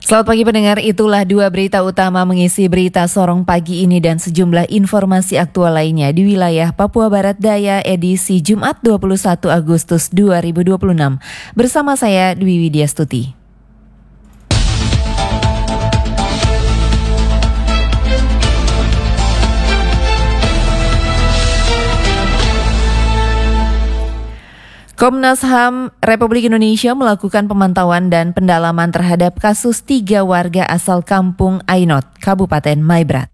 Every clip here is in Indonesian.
Selamat pagi pendengar, itulah dua berita utama mengisi berita Sorong pagi ini dan sejumlah informasi aktual lainnya di wilayah Papua Barat Daya edisi Jumat 21 Agustus 2026. Bersama saya Dwi Widyastuti. Komnas HAM Republik Indonesia melakukan pemantauan dan pendalaman terhadap kasus 3 warga asal Kampung Ainot, Kabupaten Maibrat.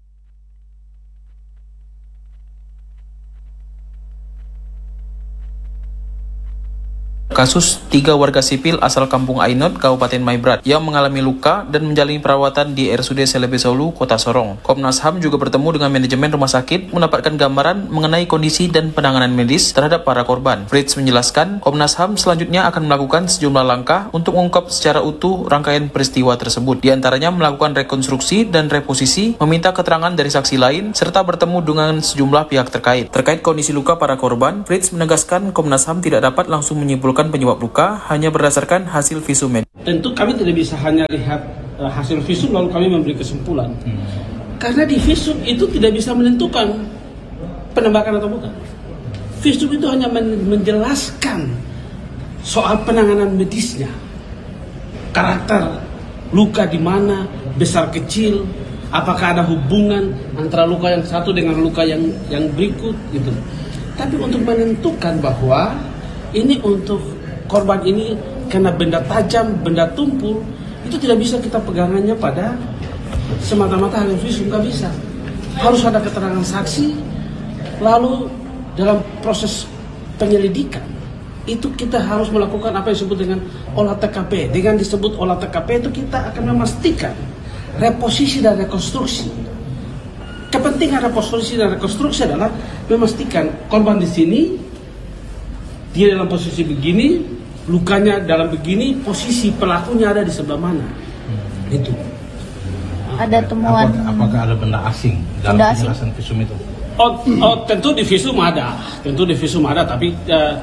Kasus 3 warga sipil asal Kampung Ainot, Kabupaten Maibrat yang mengalami luka dan menjalani perawatan di RSUD Selebe Solu, Kota Sorong. Komnas HAM juga bertemu dengan manajemen rumah sakit mendapatkan gambaran mengenai kondisi dan penanganan medis terhadap para korban. Fritz menjelaskan, Komnas HAM selanjutnya akan melakukan sejumlah langkah untuk mengungkap secara utuh rangkaian peristiwa tersebut. Di antaranya melakukan rekonstruksi dan reposisi, meminta keterangan dari saksi lain, serta bertemu dengan sejumlah pihak terkait. Terkait kondisi luka para korban, Fritz menegaskan Komnas HAM tidak dapat langsung menyimpulkan penyebab luka hanya berdasarkan hasil visum medis. Tentu kami tidak bisa hanya lihat hasil visum lalu kami memberi kesimpulan. Karena di visum itu tidak bisa menentukan penembakan atau bukan. Visum itu hanya menjelaskan soal penanganan medisnya. Karakter luka di mana, besar kecil, apakah ada hubungan antara luka yang satu dengan luka yang berikut gitu. Tapi untuk menentukan bahwa ini untuk korban ini kena benda tajam, benda tumpul, itu tidak bisa kita pegangannya pada semata-mata hasil visum, nggak bisa. Harus ada keterangan saksi, lalu dalam proses penyelidikan itu kita harus melakukan apa yang disebut dengan olah TKP. Dengan disebut olah TKP itu kita akan memastikan reposisi dan rekonstruksi. Kepentingan reposisi dan rekonstruksi adalah memastikan korban di sini, dia dalam posisi begini, lukanya dalam begini, posisi pelakunya ada di sebelah mana. Itu. Ada temuan. Apakah ada benda asing dalam penjelasan visum itu? Tentu di visum ada. Tentu di visum ada, tapi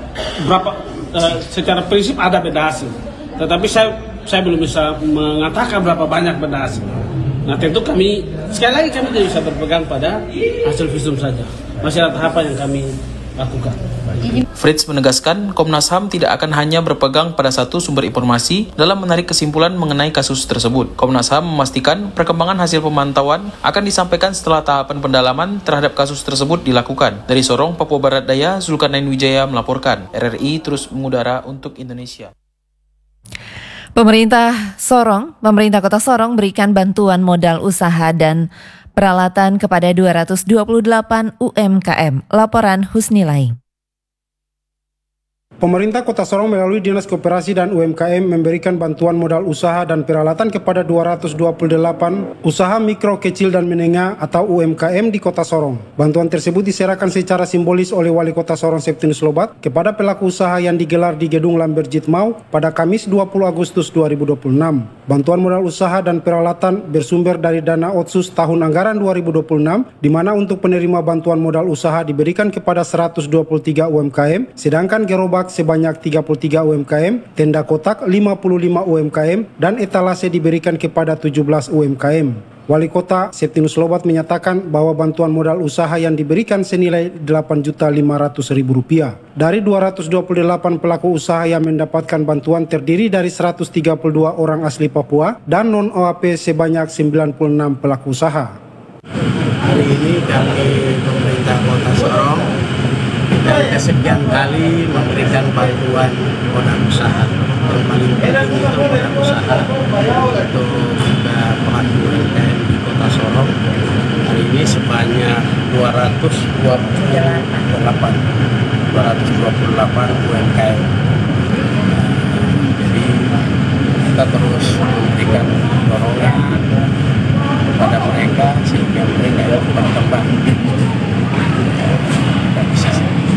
secara prinsip ada benda asing. Tetapi saya belum bisa mengatakan berapa banyak benda asing. Nah, tentu kami sekali lagi kami tidak bisa berpegang pada hasil visum saja. Masih ada tahapan yang kami lakukan. Fritz menegaskan Komnas HAM tidak akan hanya berpegang pada satu sumber informasi dalam menarik kesimpulan mengenai kasus tersebut. Komnas HAM memastikan perkembangan hasil pemantauan akan disampaikan setelah tahapan pendalaman terhadap kasus tersebut dilakukan. Dari Sorong, Papua Barat Daya, Zulkarnain Wijaya melaporkan. RRI terus mengudara untuk Indonesia. Pemerintah Kota Sorong berikan bantuan modal usaha dan peralatan kepada 228 UMKM. Laporan Husni Laing. Pemerintah Kota Sorong melalui Dinas Koperasi dan UMKM memberikan bantuan modal usaha dan peralatan kepada 228 usaha mikro, kecil dan menengah atau UMKM di Kota Sorong. Bantuan tersebut diserahkan secara simbolis oleh Wali Kota Sorong Septinus Lobat kepada pelaku usaha yang digelar di Gedung Lamberjit Mau pada Kamis 20 Agustus 2026. Bantuan modal usaha dan peralatan bersumber dari dana Otsus tahun anggaran 2026, di mana untuk penerima bantuan modal usaha diberikan kepada 123 UMKM, sedangkan gerobak sebanyak 33 UMKM, tenda kotak 55 UMKM, dan etalase diberikan kepada 17 UMKM. Wali Kota Septinus Lobat menyatakan bahwa bantuan modal usaha yang diberikan senilai Rp8.500.000. Dari 228 pelaku usaha yang mendapatkan bantuan terdiri dari 132 orang asli Papua dan non-OAP sebanyak 96 pelaku usaha. Hari ini kami pemerintah Kota Sorong dari kesekian kali memberikan bantuan modal usaha. Yang paling penting itu modal usaha untuk pelaku UMKM di Kota Sorong. Hari ini sebanyak 228 UMKM. Jadi kita terus memberikan dorongan kepada mereka sehingga mereka berkembang. Kita bisa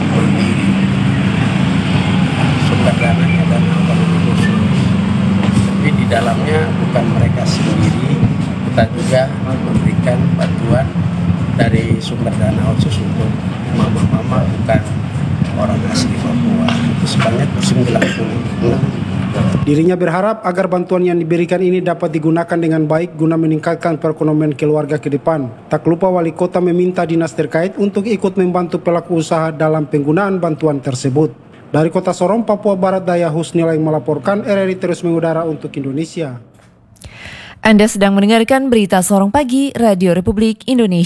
sumber dananya dan otonomi khusus. Tapi di dalamnya bukan mereka sendiri, kita juga memberikan bantuan dari sumber dana khusus untuk mama-mama bukan orang asli Papua. Itu sebanyak 96 Dirinya berharap agar bantuan yang diberikan ini dapat digunakan dengan baik guna meningkatkan perekonomian keluarga ke depan. Tak lupa wali kota meminta dinas terkait untuk ikut membantu pelaku usaha dalam penggunaan bantuan tersebut. Dari Kota Sorong, Papua Barat Daya, Husnila yang melaporkan, RRI terus mengudara untuk Indonesia. Anda sedang mendengarkan berita Sorong Pagi, Radio Republik Indonesia.